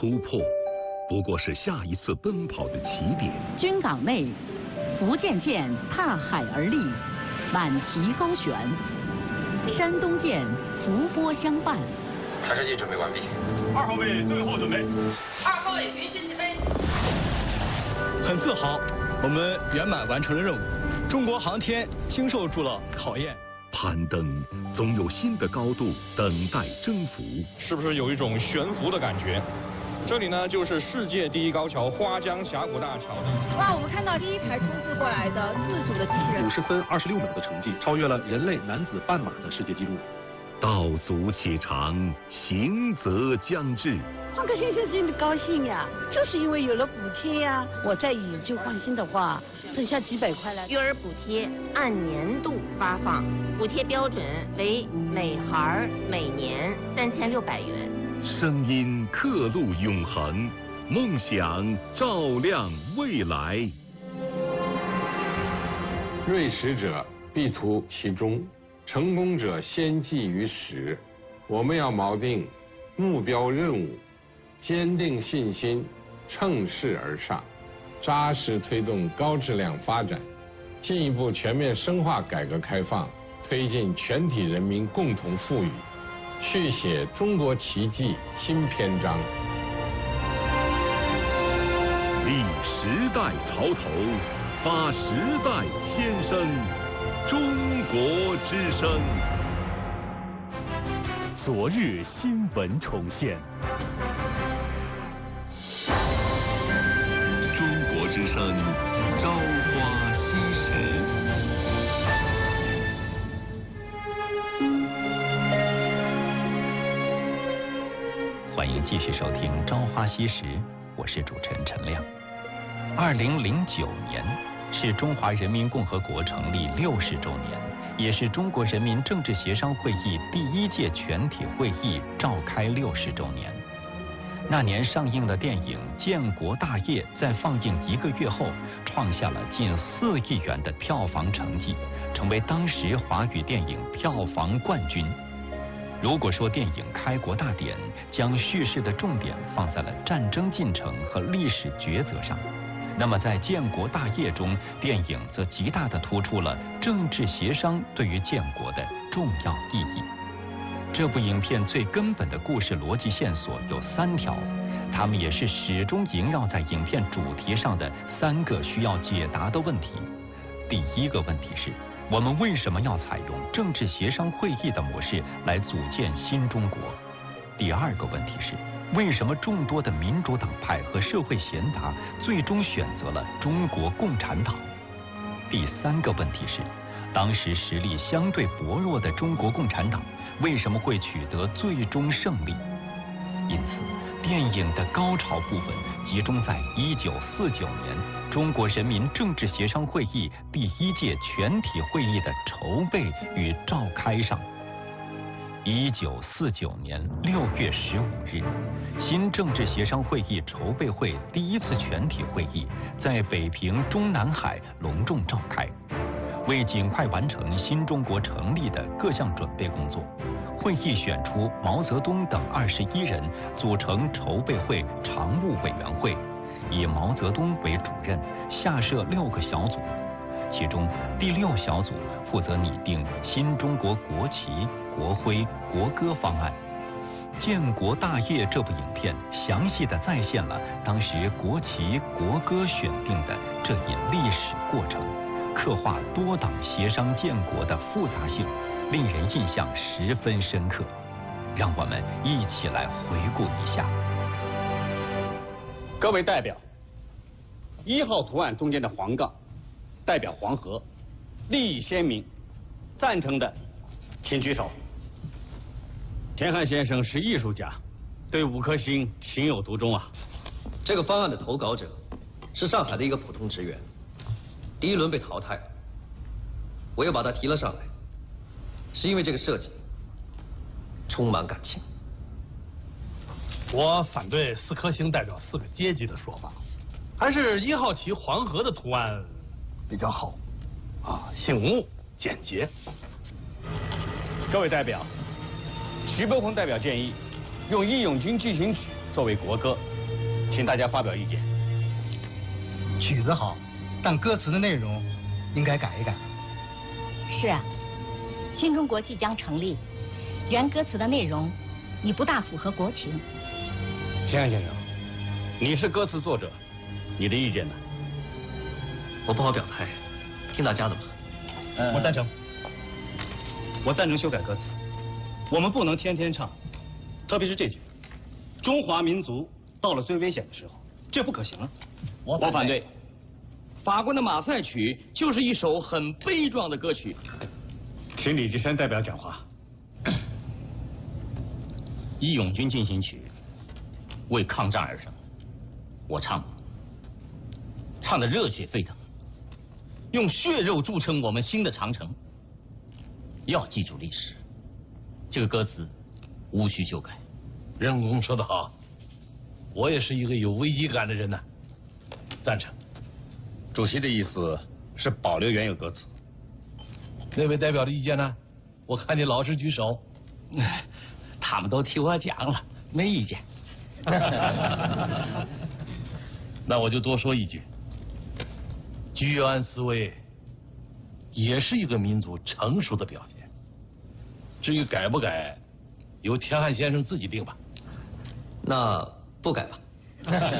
突破不过是下一次奔跑的起点。 军港内，福建舰踏海而立，满旗高悬；山东舰伏波相伴。 弹射器准备完毕。 2号位最后准备。 2号位允许起飞。 很自豪，我们圆满完成了任务。中国航天经受住了考验。 攀登总有新的高度等待征服。 是不是有一种悬浮的感觉？这里呢，就是世界第一高桥花江峡谷大桥。 哇，我们看到第一台冲刺过来的自主的机器人 ，50分26秒的成绩，超越了人类男子半马的世界纪录。 道阻且长，行则将至。 换个先生真的高兴呀，就是因为有了补贴呀。我再以旧换新的话，剩下几百块了。 育儿补贴按年度发放，补贴标准为每孩每年3600元。 声音刻录永恒，梦想照亮未来。 锐识者必图其中，成功者先记于始。我们要锚定目标任务，坚定信心，乘势而上，扎实推动高质量发展，进一步全面深化改革开放，推进全体人民共同富裕，续写中国奇迹新篇章。 立时代潮头，发时代先声，中国之声。 昨日新闻重现。 中国之声，朝花夕拾。 欢迎继续收听《朝花夕拾》，我是主持人陈亮。2009年是中华人民共和国成立60周年，也是中国人民政治协商会议第1届全体会议召开60周年。那年上映的电影《建国大业》在放映1个月后，创下了近4亿元的票房成绩，成为当时华语电影票房冠军。如果说电影《开国大典》将叙事的重点放在了战争进程和历史抉择上，那么在《建国大业》中，电影则极大地突出了政治协商对于建国的重要意义。这部影片最根本的故事逻辑线索有3条，它们也是始终萦绕在影片主题上的3个需要解答的问题。第1个问题是，我们为什么要采用政治协商会议的模式来组建新中国？第2个问题是，为什么众多的民主党派和社会贤达最终选择了中国共产党？第3个问题是，当时实力相对薄弱的中国共产党为什么会取得最终胜利？因此，电影的高潮部分集中在1949年中国人民政治协商会议第1届全体会议的筹备与召开上。1949年6月15日，新政治协商会议筹备会第1次全体会议在北平中南海隆重召开。为尽快完成新中国成立的各项准备工作，会议选出毛泽东等21人组成筹备会常务委员会，以毛泽东为主任，下设6个小组，其中第6小组负责拟定新中国国旗、国徽、国歌方案。《建国大业》这部影片详细地再现了当时国旗、国歌选定的这一历史过程，刻画多党协商建国的复杂性，令人印象十分深刻。让我们一起来回顾一下。 各位代表，1号图案中间的黄杠代表黄河，利益鲜明，赞成的请举手。田汉先生是艺术家，对5颗星情有独钟啊。 这个方案的投稿者是上海的一个普通职员，第1轮被淘汰了，我又把他提了上来，是因为这个设计充满感情。 我反对4颗星代表4个阶级的说法，还是1号旗黄河的图案比较好，醒目简洁。 各位代表，徐悲鸿代表建议用《义勇军进行曲》作为国歌， 请大家发表意见。 曲子好，但歌词的内容应该改一改。 是啊，新中国即将成立，原歌词的内容已不大符合国情。 田安先生，你是歌词作者，你的意见呢？ 我不好表态，听大家的吧。 我赞成。 我赞成修改歌词。我们不能天天唱，特别是这句“中华民族到了最危险的时候”，这不可行啊！我反对。法国的马赛曲就是一首很悲壮的歌曲。请李济深代表讲话。 《义勇军进行曲》为抗战而生，我唱得热血沸腾，用血肉铸成我们新的长城。要记住历史，这个歌词无需修改。 任公说得好，我也是一个有危机感的人呢，赞成。 主席的意思是保留原有歌词。 那位代表的意见呢？我看你老是举手。 他们都替我讲了，没意见。 那我就多说一句，居安思危也是一个民族成熟的表现。至于改不改，由田汉先生自己定吧。 那不改吧。